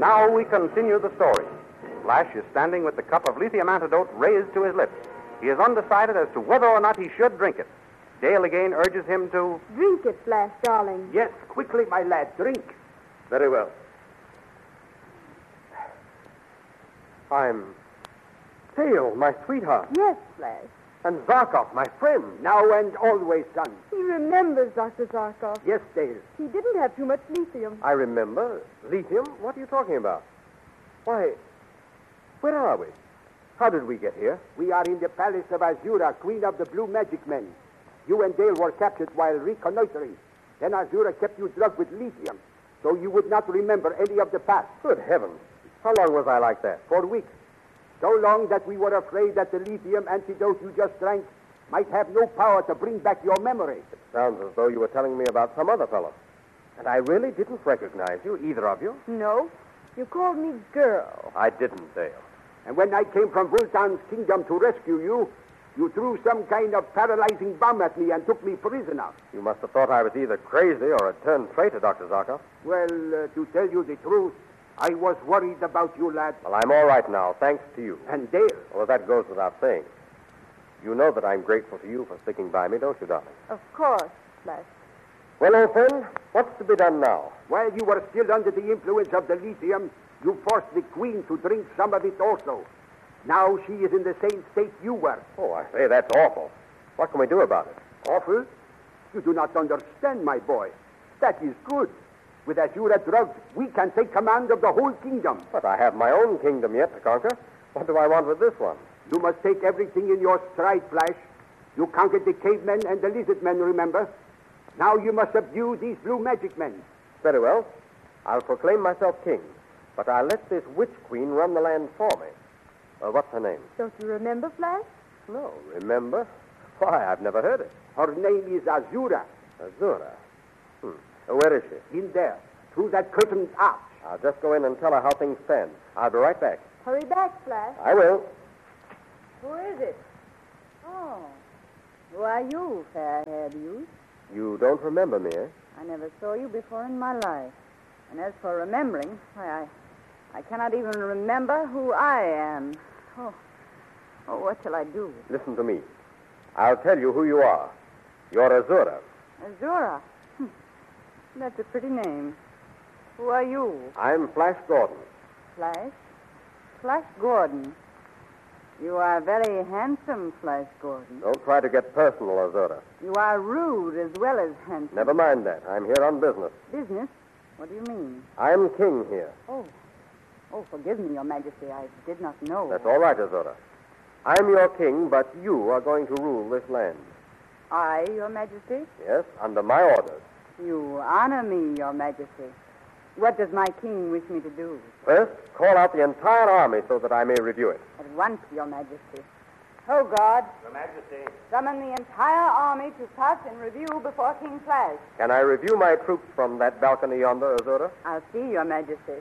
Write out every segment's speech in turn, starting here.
Now we continue the story. Flash is standing with the cup of lithium antidote raised to his lips. He is undecided as to whether or not he should drink it. Dale again urges him to... Drink it, Flash, darling. Yes, quickly, my lad, drink. Very well. I'm Dale, my sweetheart, Yes, Flash. and Zarkov, my friend. Now and always, son. He remembers Dr. Zarkov. Yes, Dale. He didn't have too much lithium. I remember. Lithium? What are you talking about? Why, where are we? How did we get here? We are in the palace of Azura, queen of the Blue Magic Men. You and Dale were captured while reconnoitering. Then Azura kept you drugged with lithium, so you would not remember any of the past. Good heavens. How long was I like that? 4 weeks. So long that we were afraid that the lithium antidote you just drank might have no power to bring back your memory. It sounds as though you were telling me about some other fellow. And I really didn't recognize you, either of you. No. You called me girl. I didn't, Dale. And when I came from Vultan's kingdom to rescue you, you threw some kind of paralyzing bomb at me and took me prisoner. You must have thought I was either crazy or a turned traitor, Dr. Zarkov. Well, to tell you the truth, I was worried about you, lad. Well, I'm all right now, thanks to you. And Dale. Well, that goes without saying. You know that I'm grateful to you for sticking by me, don't you, darling? Of course, Flash. Well, old friend, what's to be done now? While you were still under the influence of the lithium, you forced the queen to drink some of it also. Now she is in the same state you were. Oh, I say, that's awful. What can we do about it? Awful? You do not understand, my boy. That is good. With Azura drugged, we can take command of the whole kingdom. But I have my own kingdom yet to conquer. What do I want with this one? You must take everything in your stride, Flash. You conquered the cavemen and the lizard men, remember? Now you must subdue these blue magic men. Very well. I'll proclaim myself king. But I'll let this witch queen run the land for me. What's her name? Don't you remember, Flash? No, remember? Why, I've never heard it. Her name is Azura. Azura. Where is she? In there, through that curtained arch. I'll just go in and tell her how things stand. I'll be right back. Hurry back, Flash. I will. Who is it? Oh. Who are you, fair-haired youth? You don't remember me, eh? I never saw you before in my life. And as for remembering, why, I cannot even remember who I am. Oh, what shall I do? Listen to me. I'll tell you who you are. You're Azura. Azura? That's a pretty name. Who are you? I'm Flash Gordon. Flash? Flash Gordon. You are very handsome, Flash Gordon. Don't try to get personal, Azura. You are rude as well as handsome. Never mind that. I'm here on business. Business? What do you mean? I'm king here. Oh, forgive me, Your Majesty. I did not know. That's all right, Azura. I'm your king, but you are going to rule this land. I, Your Majesty? Yes, under my orders. You honor me, Your Majesty. What does my king wish me to do? First, call out the entire army so that I may review it. At once, Your Majesty. Oh, God. Your Majesty. Summon the entire army to pass in review before King Flash. Can I review my troops from that balcony yonder, Azura? I'll see, Your Majesty.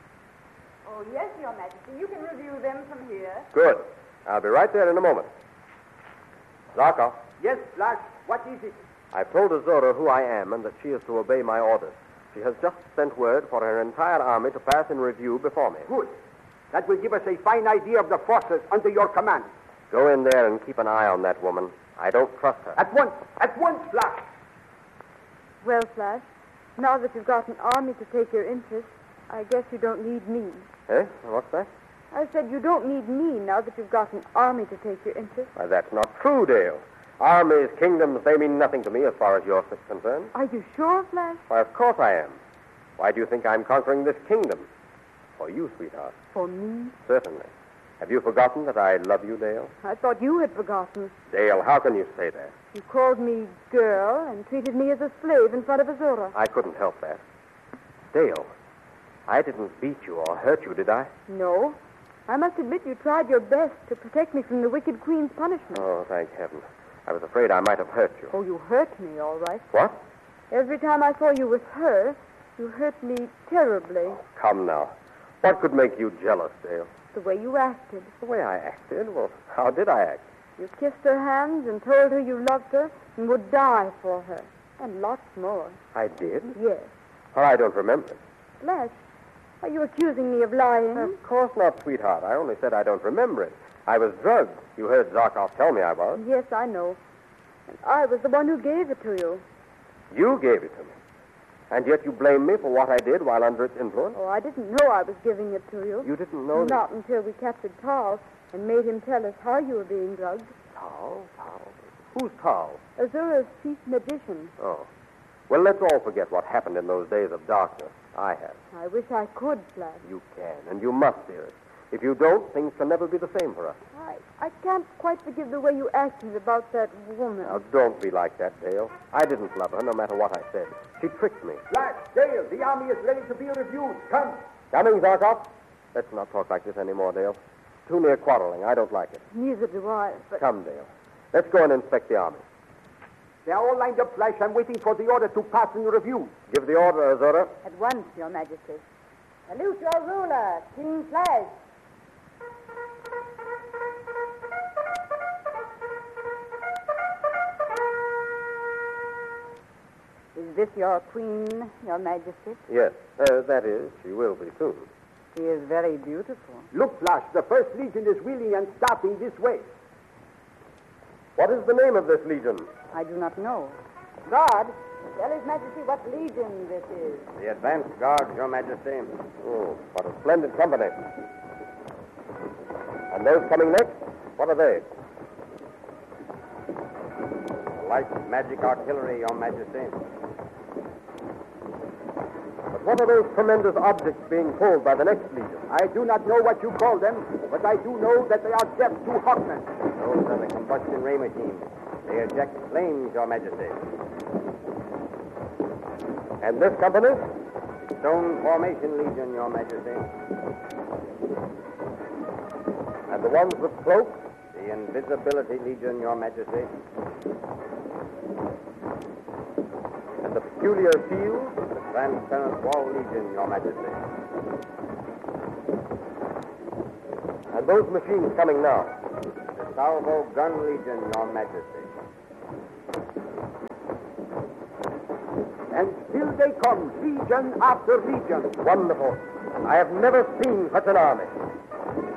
Oh, yes, Your Majesty. You can review them from here. Good. I'll be right there in a moment. Zarkov, Yes, Flash, what is it? I've told Azura who I am and that she is to obey my orders. She has just sent word for her entire army to pass in review before me. Good. That will give us a fine idea of the forces under your command. Go in there and keep an eye on that woman. I don't trust her. At once, Flash. Well, Flash, now that you've got an army to take your interest, I guess you don't need me. Eh? What's that? I said you don't need me now that you've got an army to take your interest. Why, that's not true, Dale. Armies, kingdoms, they mean nothing to me as far as you're concerned. Are you sure, Flash? Why, of course I am. Why do you think I'm conquering this kingdom? For you, sweetheart. For me? Certainly. Have you forgotten that I love you, Dale? I thought you had forgotten. Dale, how can you say that? You called me girl and treated me as a slave in front of Azura. I couldn't help that. Dale, I didn't beat you or hurt you, did I? No. I must admit you tried your best to protect me from the wicked queen's punishment. Oh, thank heaven. I was afraid I might have hurt you. Oh, you hurt me, all right. What? Every time I saw you with her, you hurt me terribly. Come now. What could make you jealous, Dale? The way you acted. The way I acted? Well, how did I act? You kissed her hands and told her you loved her and would die for her. And lots more. I did? Yes. Well, I don't remember it. Flash, Are you accusing me of lying? Of course not, sweetheart. I only said I don't remember it. I was drugged. You heard Zarkov tell me I was. Yes, I know. And I was the one who gave it to you. You gave it to me. And yet you blame me for what I did while under its influence? Oh, I didn't know I was giving it to you. You didn't know Not until we captured Tal and made him tell us how you were being drugged. Tal? Who's Tal? Azura's chief magician. Oh. Well, let's all forget what happened in those days of darkness. I have. I wish I could, Flash. You can, and you must, dearest. If you don't, things can never be the same for us. I can't quite forgive the way you acted about that woman. Now, don't be like that, Dale. I didn't love her, no matter what I said. She tricked me. Flash, Dale, the army is ready to be reviewed. Come. Coming, Zarkov. Let's not talk like this anymore, Dale. Too near quarreling. I don't like it. Neither do I, but... Come, Dale. Let's go and inspect the army. They are all lined up, Flash. I'm waiting for the order to pass in review. Give the order, Azura. At once, Your Majesty. Salute your ruler, King Flash. Is this your queen, Your Majesty? Yes, that is. She will be soon. She is very beautiful. Look, Flash, the First Legion is wheeling and starting this way. What is the name of this legion? I do not know. Guard, tell His Majesty what legion this is. The advance guard, Your Majesty. Oh, what a splendid company. And those coming next? What are they? Light magic artillery, Your Majesty. But what are those tremendous objects being pulled by the next legion? I do not know what you call them, but I do know that they are death to Hawkmen. Those are the combustion ray machines. They eject flames, Your Majesty. And this company? Stone Formation Legion, Your Majesty. And the ones with cloaks? The Invisibility Legion, Your Majesty. And the peculiar shield? The Transparent Wall Legion, Your Majesty. And those machines coming now? The Salvo Gun Legion, Your Majesty. And still they come, legion after legion. Wonderful. I have never seen such an army.